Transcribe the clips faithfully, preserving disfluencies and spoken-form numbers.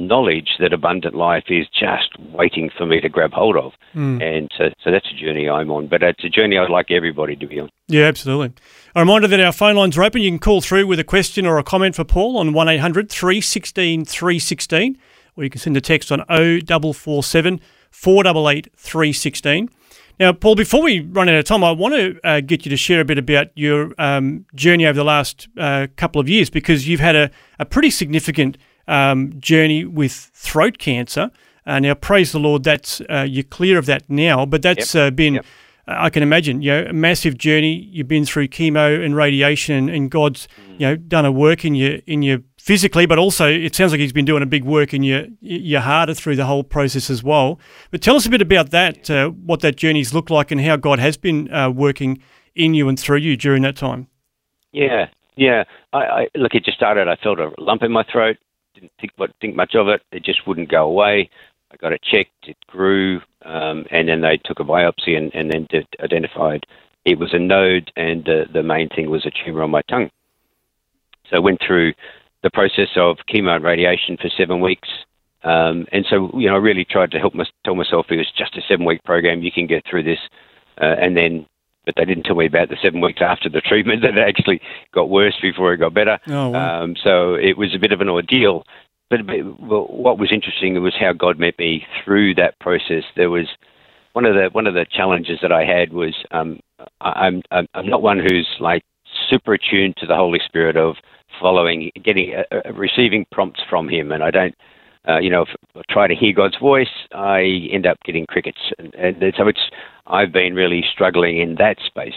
knowledge that abundant life is just waiting for me to grab hold of. Mm. And so, so that's a journey I'm on. But it's a journey I'd like everybody to be on. Yeah, absolutely. A reminder that our phone lines are open. You can call through with a question or a comment for Paul on one eight hundred three one six three one six, or you can send a text on oh four four seven, four eight eight, three one six. Now, Paul, before we run out of time, I want to uh, get you to share a bit about your um, journey over the last uh, couple of years, because you've had a, a pretty significant um, journey with throat cancer. Uh, now, praise the Lord, that's uh, you're clear of that now, but that's yep. uh, been, yep. uh, I can imagine, you know, a massive journey. You've been through chemo and radiation, and, and God's, mm. you know, done a work in your in your physically, but also it sounds like He's been doing a big work in your your heart through the whole process as well. But tell us a bit about that, uh, what that journey's looked like, and how God has been uh, working in you and through you during that time. Yeah, yeah. I, I look, it just started. I felt a lump in my throat. Didn't think what think much of it. It just wouldn't go away. I got it checked. It grew, um, and then they took a biopsy and, and then did, identified it was a node, and uh, the main thing was a tumor on my tongue. So I went through the process of chemo and radiation for seven weeks. Um, and so, you know, I really tried to help my, tell myself it was just a seven-week program. You can get through this. Uh, and then, but they didn't tell me about the seven weeks after the treatment that it actually got worse before it got better. Oh, wow. Um, so it was a bit of an ordeal. But, but well, what was interesting was how God met me through that process. There was one of the one of the challenges that I had was um, I, I'm I'm not one who's like super attuned to the Holy Spirit of following, getting, uh, uh, receiving prompts from Him, and I don't, uh, you know, if I try to hear God's voice, I end up getting crickets, and, and so it's I've been really struggling in that space.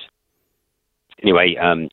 Anyway, um,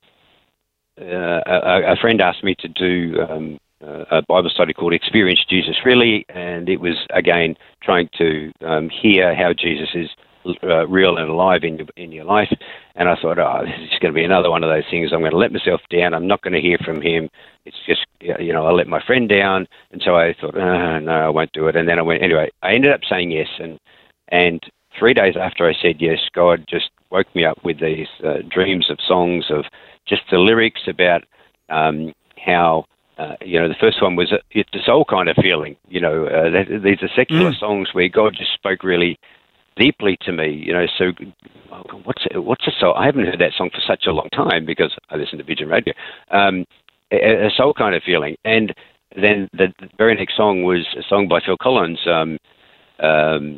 uh, a, a friend asked me to do um, a Bible study called Experience Jesus Really, and it was again trying to um, hear how Jesus is Uh, real and alive in your, in your life. And I thought, oh, this is going to be another one of those things. I'm going to let myself down. I'm not going to hear from Him. It's just, you know, I let my friend down. And so I thought, oh, no, I won't do it. And then I went, anyway, I ended up saying yes. And, and three days after I said yes, God just woke me up with these uh, dreams of songs, of just the lyrics about um, how, uh, you know, the first one was, a, it's a soul kind of feeling. You know, uh, that, these are secular mm. songs where God just spoke really deeply to me, you know. So, what's what's a soul? I haven't heard that song for such a long time because I listen to Vision Radio. Um, a, a soul kind of feeling, and then the, the very next song was a song by Phil Collins. Um, um,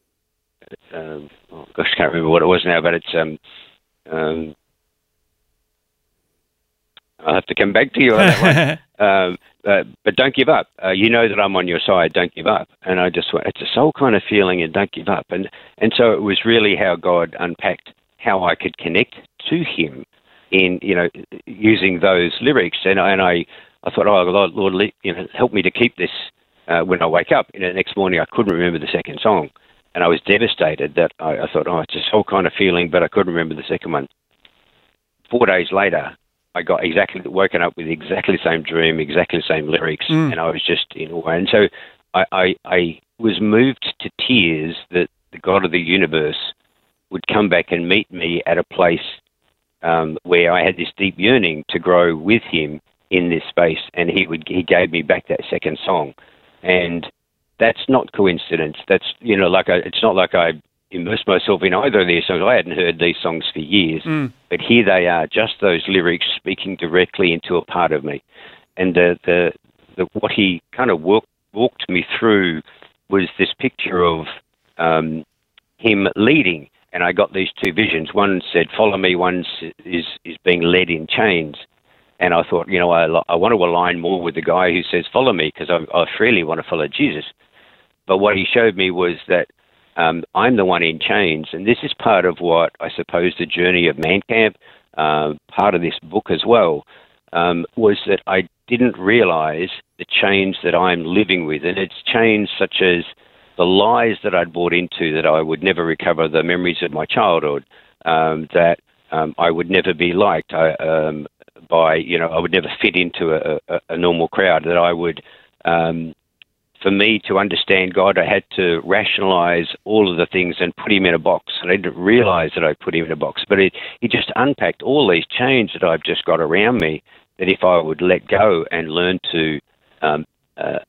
um, oh gosh, I can't remember what it was now, but it's. Um, um, I'll have to come back to you on that one. Um, uh, but don't give up. Uh, you know that I'm on your side. Don't give up. And I just went, it's a soul kind of feeling, and don't give up. And and so it was really how God unpacked how I could connect to Him in, you know, using those lyrics. And, and I, I thought, oh, Lord, Lord, you know, help me to keep this uh, when I wake up. And the next morning I couldn't remember the second song. And I was devastated that I, I thought, oh, it's a soul kind of feeling, but I couldn't remember the second one. Four days later, I got exactly woken up with exactly the same dream, exactly the same lyrics, mm. and I was just in awe. And so I, I, I was moved to tears that the God of the universe would come back and meet me at a place um, where I had this deep yearning to grow with Him in this space, and He would He gave me back that second song, and that's not coincidence. That's, you know, like I, it's not like I immersed myself in either of these songs. I hadn't heard these songs for years, mm. but here they are, just those lyrics speaking directly into a part of me. And the, the, the what He kind of walked, walked me through was this picture of um, Him leading. And I got these two visions. One said, follow me. One is, is being led in chains. And I thought, you know, I, I want to align more with the guy who says, follow me, because I, I freely want to follow Jesus. But what He showed me was that Um, I'm the one in chains, and this is part of what I suppose the journey of Man Camp, uh, part of this book as well, um, was that I didn't realize the chains that I'm living with, and it's chains such as the lies that I'd bought into, that I would never recover the memories of my childhood, um, that um, I would never be liked I, um, by, you know, I would never fit into a, a, a normal crowd, that I would... Um, For me to understand God, I had to rationalize all of the things and put Him in a box. And I didn't realize that I put Him in a box. But it, He just unpacked all these chains that I've just got around me, that if I would let go and learn to um, uh,